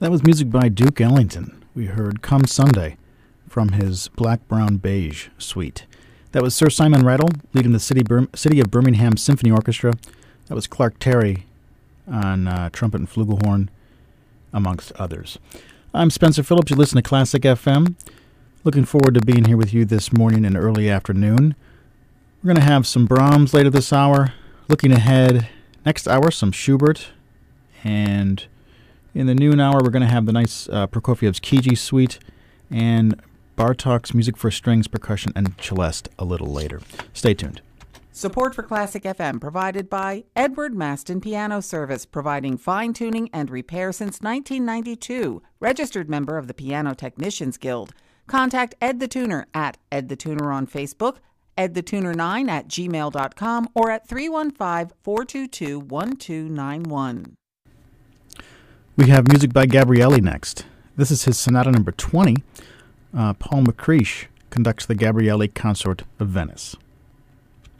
That was music by Duke Ellington. We heard Come Sunday from his Black, Brown, Beige suite. That was Sir Simon Rattle leading the City of Birmingham Symphony Orchestra. That was Clark Terry on trumpet and flugelhorn, amongst others. I'm Spencer Phillips. You listen to Classic FM. Looking forward to being here with you this morning and early afternoon. We're going to have some Brahms later this hour. Looking ahead, next hour, some Schubert. And in the noon hour, we're going to have the nice Prokofiev's Kiji suite and Bartok's Music for Strings, Percussion, and Celeste a little later. Stay tuned. Support for Classic FM provided by Edward Maston Piano Service, providing fine-tuning and repair since 1992. Registered member of the Piano Technicians Guild. Contact Ed the Tuner at Ed the Tuner on Facebook, edthetuner9@gmail.com, or at 315-422-1291. We have music by Gabrielli next. This is his Sonata number 20. Paul McCreish conducts the Gabrielli Consort of Venice.